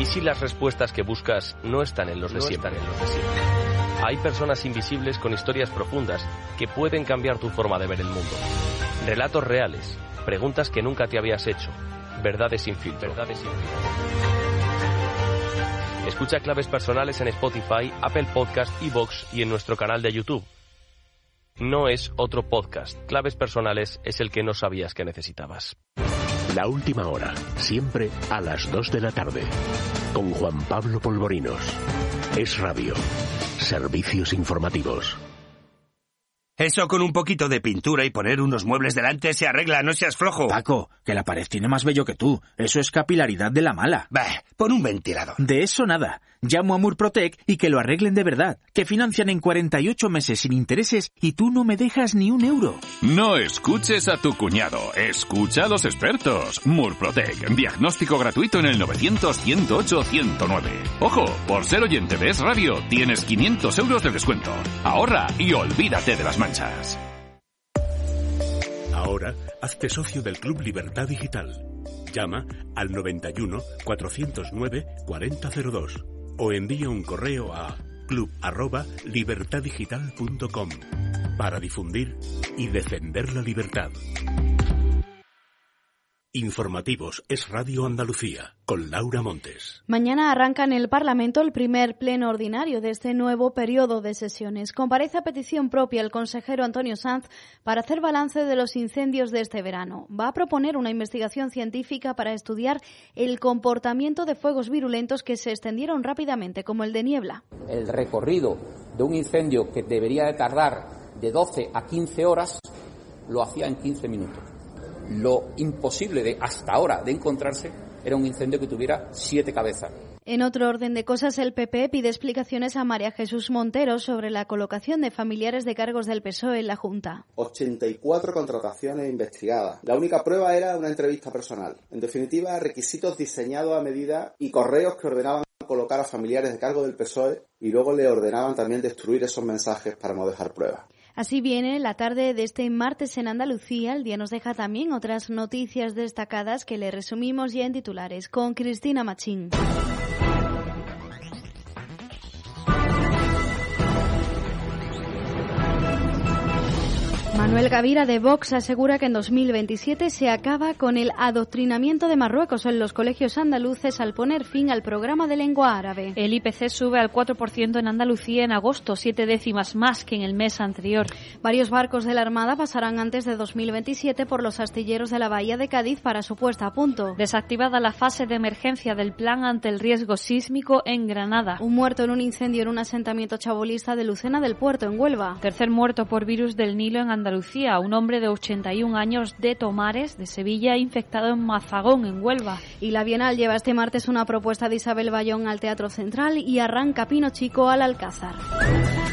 ¿Y si las respuestas que buscas no están en los de siempre? Hay personas invisibles con historias profundas que pueden cambiar tu forma de ver el mundo. Relatos reales, preguntas que nunca te habías hecho, verdades sin filtro. Escucha Claves Personales en Spotify, Apple Podcast, iVoox y en nuestro canal de YouTube. No es otro podcast. Claves Personales es el que no sabías que necesitabas. La última hora, siempre a las 2 de la tarde, con Juan Pablo Polvorinos. Es Radio. Servicios informativos. Eso con un poquito de pintura y poner unos muebles delante se arregla, no seas flojo. Paco, que la pared tiene más vello que tú. Eso es capilaridad de la mala. Bah, pon un ventilador. De eso nada. Llamo a Murprotec y que lo arreglen de verdad. Que financian en 48 meses sin intereses y tú no me dejas ni un euro. No escuches a tu cuñado. Escucha a los expertos. Murprotec. Diagnóstico gratuito en el 900-108-109. Ojo, por ser oyente de Es Radio, tienes 500 euros de descuento. Ahorra y olvídate de las manchas. Ahora, hazte socio del Club Libertad Digital. Llama al 91 409 4002 o envía un correo a club@libertaddigital.com para difundir y defender la libertad. Informativos Es Radio Andalucía, con Laura Montes. Mañana arranca en el Parlamento el primer pleno ordinario de este nuevo periodo de sesiones. Comparece a petición propia el consejero Antonio Sanz para hacer balance de los incendios de este verano. Va a proponer una investigación científica para estudiar el comportamiento de fuegos virulentos que se extendieron rápidamente, como el de Niebla. El recorrido de un incendio que debería de tardar de 12 a 15 horas, lo hacía en 15 minutos. Lo imposible hasta ahora de encontrarse era un incendio que tuviera 7 cabezas. En otro orden de cosas, el PP pide explicaciones a María Jesús Montero sobre la colocación de familiares de cargos del PSOE en la Junta. 84 contrataciones investigadas. La única prueba era una entrevista personal. En definitiva, requisitos diseñados a medida y correos que ordenaban colocar a familiares de cargo del PSOE y luego le ordenaban también destruir esos mensajes para no dejar pruebas. Así viene la tarde de este martes en Andalucía. El día nos deja también otras noticias destacadas que le resumimos ya en titulares con Cristina Machín. Manuel Gavira de Vox asegura que en 2027 se acaba con el adoctrinamiento de Marruecos en los colegios andaluces al poner fin al programa de lengua árabe. El IPC sube al 4% en Andalucía en agosto, 7 décimas más que en el mes anterior. Varios barcos de la Armada pasarán antes de 2027 por los astilleros de la Bahía de Cádiz para su puesta a punto. Desactivada la fase de emergencia del plan ante el riesgo sísmico en Granada. Un muerto en un incendio en un asentamiento chabolista de Lucena del Puerto, en Huelva. Tercer muerto por virus del Nilo en Andalucía. Un hombre de 81 años de Tomares, de Sevilla, infectado en Mazagón, en Huelva. Y la Bienal lleva este martes una propuesta de Isabel Bayón al Teatro Central y arranca Pino Chico al Alcázar.